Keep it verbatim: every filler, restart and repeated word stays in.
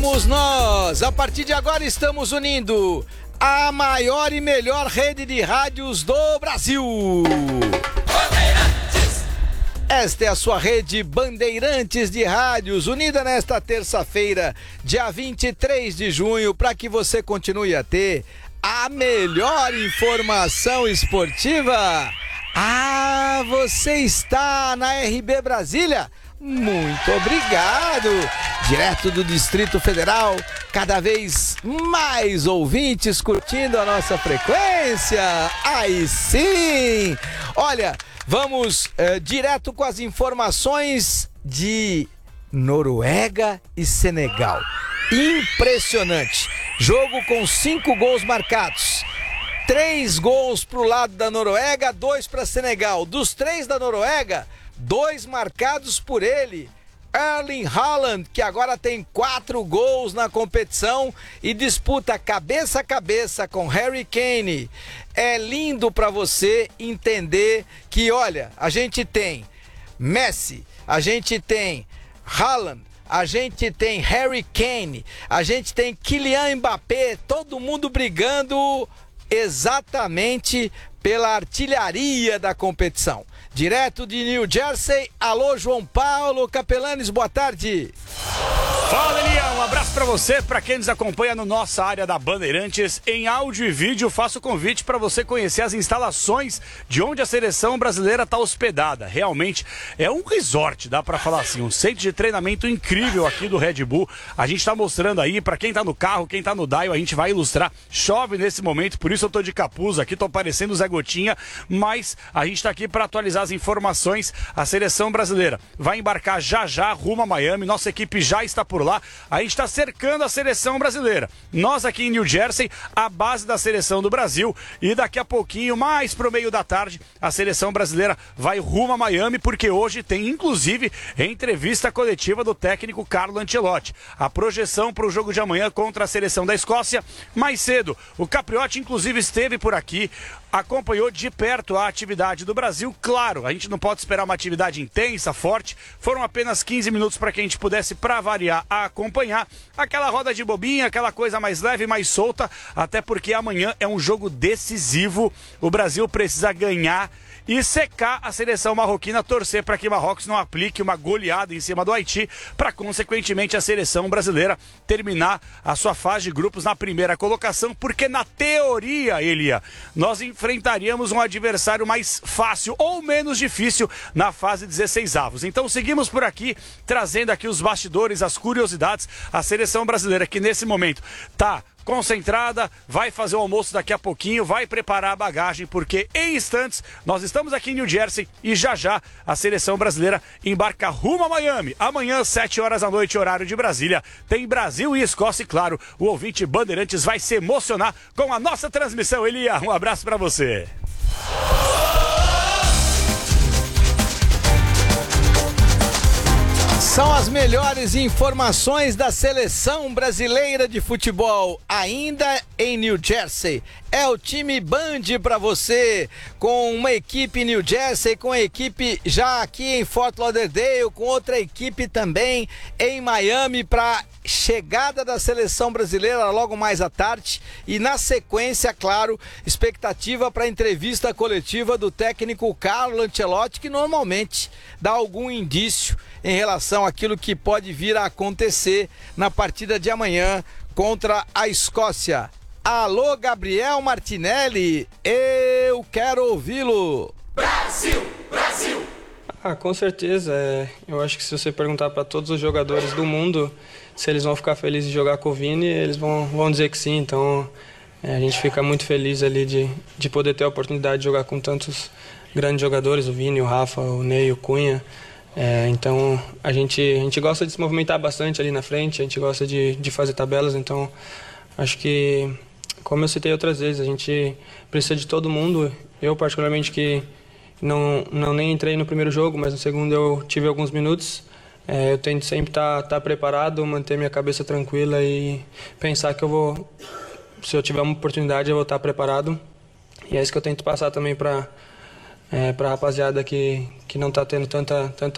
somos nós. A partir de agora estamos unindo a maior e melhor rede de rádios do Brasil. Esta é a sua rede Bandeirantes de Rádios, unida nesta terça-feira, dia vinte e três de junho, para que você continue a ter a melhor informação esportiva. Ah, você está na R B Brasília? Muito obrigado! Direto do Distrito Federal, cada vez mais ouvintes curtindo a nossa frequência. Aí sim! Olha, vamos eh, direto com as informações de Noruega e Senegal. Impressionante! Jogo com cinco gols marcados. Três gols para o lado da Noruega, dois para Senegal. Dos três da Noruega, dois marcados por ele. Erling Haaland, que agora tem quatro gols na competição e disputa cabeça a cabeça com Harry Kane. É lindo para você entender que, olha, a gente tem Messi, a gente tem Haaland, a gente tem Harry Kane, a gente tem Kylian Mbappé, todo mundo brigando exatamente pela artilharia da competição. Direto de New Jersey, alô João Paulo Capelanes, boa tarde. Fala, Elian, um abraço pra você, pra quem nos acompanha no nossa área da Bandeirantes. Em áudio e vídeo, faço o convite para você conhecer as instalações de onde a seleção brasileira está hospedada. Realmente é um resort, dá pra falar assim, um centro de treinamento incrível aqui do Red Bull. A gente tá mostrando aí, pra quem tá no carro, quem tá no dial, a gente vai ilustrar. Chove nesse momento, por isso eu tô de capuz aqui, tô parecendo o Zé Gotinha, mas a gente tá aqui para atualizar as informações. A seleção brasileira vai embarcar já já rumo a Miami, nossa equipe já está por lá. A gente está cercando a seleção brasileira. Nós aqui em New Jersey, a base da seleção do Brasil, e daqui a pouquinho, mais pro meio da tarde, a seleção brasileira vai rumo a Miami, porque hoje tem inclusive entrevista coletiva do técnico Carlo Ancelotti. A projeção para o jogo de amanhã contra a seleção da Escócia. Mais cedo, o Capriotti inclusive esteve por aqui, acompanhou de perto a atividade do Brasil. Claro, a gente não pode esperar uma atividade intensa, forte. Foram apenas quinze minutos para que a gente pudesse, para variar, a acompanhar aquela roda de bobinha, aquela coisa mais leve, mais solta, até porque amanhã é um jogo decisivo. O Brasil precisa ganhar e secar a seleção marroquina, torcer para que Marrocos não aplique uma goleada em cima do Haiti, para consequentemente a seleção brasileira terminar a sua fase de grupos na primeira colocação, porque na teoria, Elia, nós enfrentaríamos um adversário mais fácil ou menos difícil na fase dezesseis avos. Então seguimos por aqui, trazendo aqui os bastidores, as curiosidades. A seleção brasileira que nesse momento está concentrada, vai fazer o almoço daqui a pouquinho, vai preparar a bagagem, porque em instantes nós estamos aqui em New Jersey e já já a seleção brasileira embarca rumo a Miami. Amanhã, sete horas da noite, horário de Brasília, tem Brasil e Escócia e, claro, o ouvinte Bandeirantes vai se emocionar com a nossa transmissão. Elia, um abraço para você. São as melhores informações da seleção brasileira de futebol, ainda em New Jersey. É o time Band para você, com uma equipe em New Jersey, com a equipe já aqui em Fort Lauderdale, com outra equipe também em Miami para chegada da seleção brasileira logo mais à tarde. E na sequência, claro, expectativa para a entrevista coletiva do técnico Carlo Ancelotti, que normalmente dá algum indício em relação àquilo que pode vir a acontecer na partida de amanhã contra a Escócia. Alô, Gabriel Martinelli, eu quero ouvi-lo. Brasil, Brasil! Ah, com certeza. É, eu acho que se você perguntar para todos os jogadores do mundo se eles vão ficar felizes de jogar com o Vini, eles vão, vão dizer que sim. Então, é, a gente fica muito feliz ali de, de poder ter a oportunidade de jogar com tantos grandes jogadores, o Vini, o Rafa, o Ney, o Cunha. É, então, a gente, a gente gosta de se movimentar bastante ali na frente, a gente gosta de, de fazer tabelas. Então, acho que, como eu citei outras vezes, a gente precisa de todo mundo. Eu, particularmente, que não, não nem entrei no primeiro jogo, mas no segundo eu tive alguns minutos. É, eu tento sempre estar tá, tá preparado, manter minha cabeça tranquila e pensar que eu vou, se eu tiver uma oportunidade, eu vou estar tá preparado. E é isso que eu tento passar também para é, para a rapaziada que, que não está tendo tanta, tanta